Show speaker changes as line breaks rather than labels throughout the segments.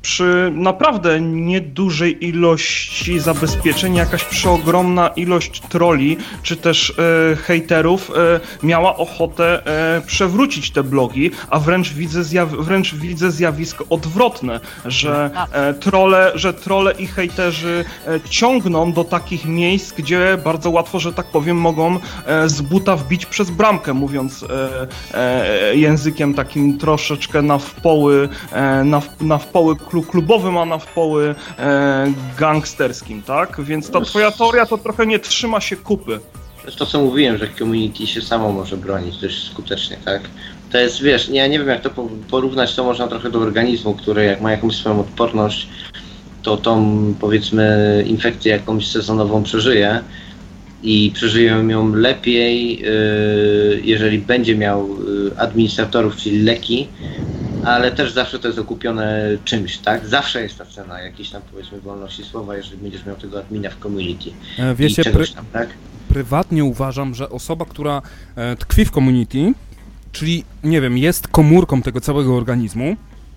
przy naprawdę niedużej ilości zabezpieczeń jakaś przeogromna ilość trolli, czy też hejterów miała ochotę przewrócić te blogi, a wręcz widzę zjawisko odwrotne, że trolle i hejterzy ciągną do takich miejsc, gdzie bardzo łatwo, że tak powiem, mogą z buta wbić przez bramkę, mówiąc językiem takim troszeczkę na wpoły klubowym, a na wpoły gangsterskim, tak? Więc ta twoja teoria to trochę nie trzyma się kupy.
To jest to, co mówiłem, że community się samo może bronić dość skutecznie, tak? To jest, wiesz, ja nie wiem, jak to porównać, to można trochę do organizmu, który jak ma jakąś swoją odporność, to tą, powiedzmy, infekcję jakąś sezonową przeżyje i przeżyje ją lepiej, jeżeli będzie miał administratorów, czyli leki, ale też zawsze to jest okupione czymś, tak? Zawsze jest ta cena jakiejś tam, powiedzmy, wolności słowa, jeżeli będziesz miał tego admina w community.
Wiecie,
czegoś tam, tak?
Prywatnie uważam, że osoba, która tkwi w community, czyli, nie wiem, jest komórką tego całego organizmu,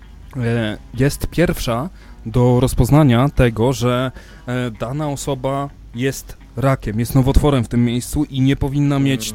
jest pierwsza do rozpoznania tego, że dana osoba jest rakiem, jest nowotworem w tym miejscu i nie powinna mieć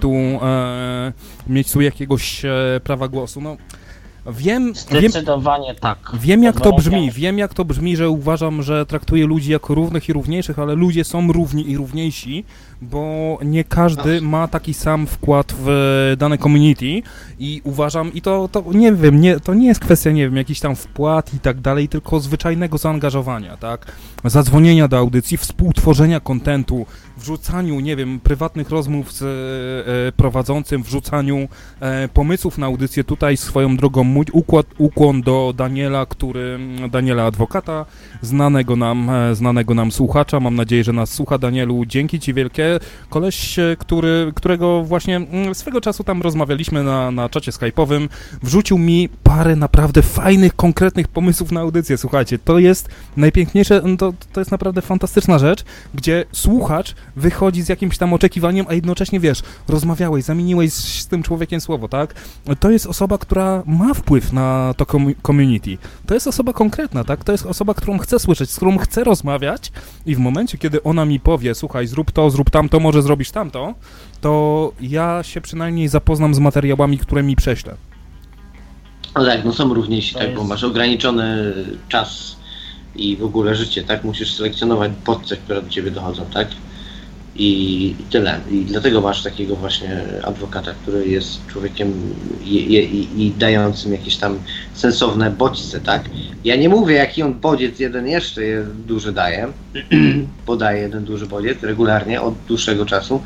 tu jakiegoś prawa głosu. No,
Zdecydowanie tak.
Wiem jak to brzmi, że uważam, że traktuję ludzi jako równych i równiejszych, ale ludzie są równi i równiejsi, bo nie każdy ma taki sam wkład w dane community i uważam, i to nie wiem, to nie jest kwestia, nie wiem, jakiś tam wpłat i tak dalej, tylko zwyczajnego zaangażowania, tak? Zadzwonienia do audycji, współtworzenia kontentu, wrzucaniu, nie wiem, prywatnych rozmów z prowadzącym, wrzucaniu pomysłów na audycję. Tutaj swoją drogą mój ukłon do Daniela adwokata, znanego nam słuchacza. Mam nadzieję, że nas słucha. Danielu, dzięki ci wielkie. Koleś, którego właśnie swego czasu tam rozmawialiśmy na czacie skype'owym, wrzucił mi parę naprawdę fajnych, konkretnych pomysłów na audycję. Słuchajcie, to jest najpiękniejsze, to jest naprawdę fantastyczna rzecz, gdzie słuchacz wychodzi z jakimś tam oczekiwaniem, a jednocześnie, wiesz, rozmawiałeś, zamieniłeś z tym człowiekiem słowo, tak? To jest osoba, która ma wpływ na to community. To jest osoba konkretna, tak? To jest osoba, którą chcę słyszeć, z którą chcę rozmawiać i w momencie, kiedy ona mi powie, słuchaj, zrób to, zrób tamto, może zrobisz tamto, to ja się przynajmniej zapoznam z materiałami, które mi prześlę.
No tak, no są równiejsi, tak, bo masz ograniczony czas i w ogóle życie, tak? Musisz selekcjonować bodźce, które do ciebie dochodzą, tak? I tyle. I dlatego masz takiego właśnie adwokata, który jest człowiekiem i dającym jakieś tam sensowne bodźce, tak? Ja nie mówię, jaki on bodziec jeden jeszcze duży daje, podaje jeden duży bodziec regularnie od dłuższego czasu,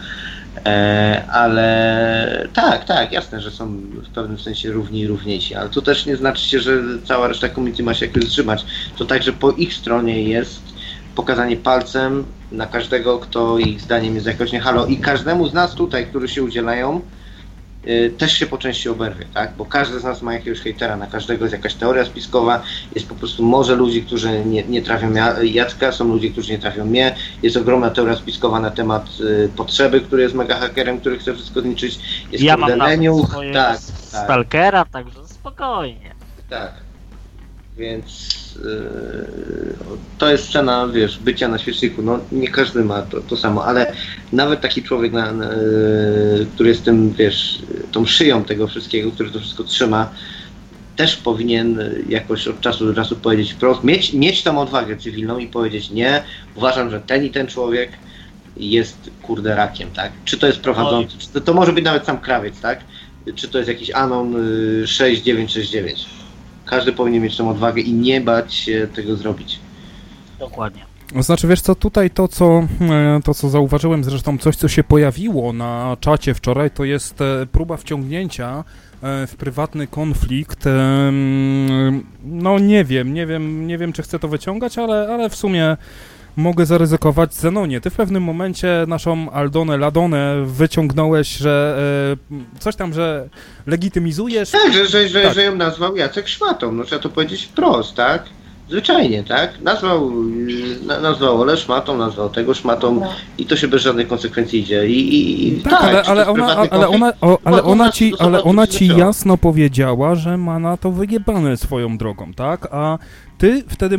ale tak, jasne, że są w pewnym sensie równi i równiejsi, ale to też nie znaczy się, że cała reszta community ma się jakoś wstrzymać. To także po ich stronie jest pokazanie palcem na każdego, kto ich zdaniem jest jakoś nie halo, i każdemu z nas tutaj, którzy się udzielają, też się po części oberwie, tak? Bo każdy z nas ma jakiegoś hejtera, na każdego jest jakaś teoria spiskowa, jest po prostu może ludzi, którzy nie trafią Jacka, są ludzie, którzy nie trafią mnie, jest ogromna teoria spiskowa na temat Potrzeby, który jest mega hakerem, który chce wszystko zniszczyć, jest
ja mam nawet swojego
tak.
stalkera, także spokojnie.
Tak, więc to jest cena, wiesz, bycia na świeczniku. No nie każdy ma to samo, ale nawet taki człowiek, który jest tym, wiesz, tą szyją tego wszystkiego, który to wszystko trzyma, też powinien jakoś od czasu do czasu powiedzieć wprost, mieć tą odwagę cywilną i powiedzieć nie, uważam, że ten i ten człowiek jest kurde rakiem, tak? Czy to jest prowadzący, czy to może być nawet sam krawiec, tak? Czy to jest jakiś Anon 6969. Każdy powinien mieć tą odwagę i nie bać się tego zrobić.
Dokładnie.
Znaczy, wiesz co, tutaj to, co zauważyłem, zresztą coś, co się pojawiło na czacie wczoraj, to jest próba wciągnięcia w prywatny konflikt. No nie wiem, czy chcę to wyciągać, ale w sumie mogę zaryzykować. Zenonie, ty w pewnym momencie naszą Aldonę Ladonę wyciągnąłeś, że coś tam, że legitymizujesz.
Tak, że ją nazwał Jacek szmatą, no trzeba to powiedzieć wprost, tak? Zwyczajnie, tak? Nazwał Ole szmatą, nazwał tego szmatą i to się bez żadnych konsekwencji idzie.
Tak, ale ona ci jasno powiedziała, że ma na to wyjebane swoją drogą, tak? A ty wtedy